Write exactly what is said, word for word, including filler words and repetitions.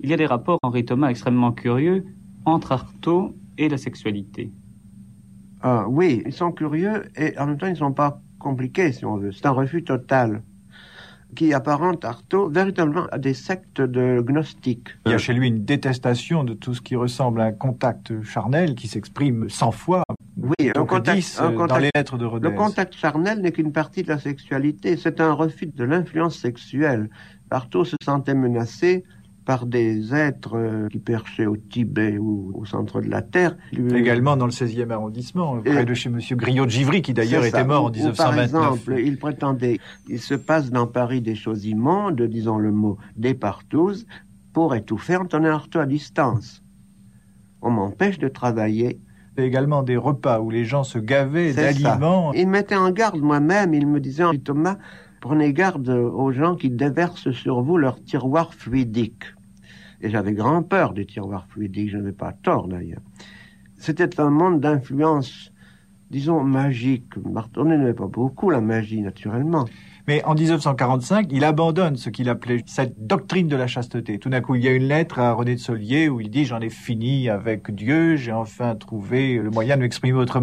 Il y a des rapports, Henri Thomas, extrêmement curieux entre Artaud et la sexualité. Ah, oui, ils sont curieux et en même temps ils ne sont pas compliqués, si on veut. C'est un refus total qui apparente Artaud véritablement à des sectes de gnostiques. Il y a chez lui une détestation de tout ce qui ressemble à un contact charnel qui s'exprime cent fois. Oui, un contact, dix, un contact, dans les lettres de Rodez. Le contact charnel n'est qu'une partie de la sexualité. C'est un refus de l'influence sexuelle. Artaud se sentait menacé par des êtres euh, qui perchaient au Tibet ou au centre de la Terre. Lui... Également dans le seizième arrondissement, près et... de chez Monsieur Griot de Givry, qui d'ailleurs était mort en dix-neuf cent vingt-neuf. Par exemple, il prétendait, il se passe dans Paris des choses immondes, disons le mot des partouzes, pour étouffer Antonin Artaud à distance. On m'empêche de travailler. Et également des repas où les gens se gavaient d'aliments. Il mettait en garde moi-même, il me disait, Henri Thomas, prenez garde aux gens qui déversent sur vous leur tiroir fluidique. Et j'avais grand peur des tiroirs fluidiques, je n'avais pas tort d'ailleurs. C'était un monde d'influence, disons, magique. Artaud n'aimait pas beaucoup la magie, naturellement. Mais en dix-neuf cent quarante-cinq, il abandonne ce qu'il appelait cette doctrine de la chasteté. Tout d'un coup, il y a une lettre à René de Solier où il dit « J'en ai fini avec Dieu, j'ai enfin trouvé le moyen de m'exprimer autrement ».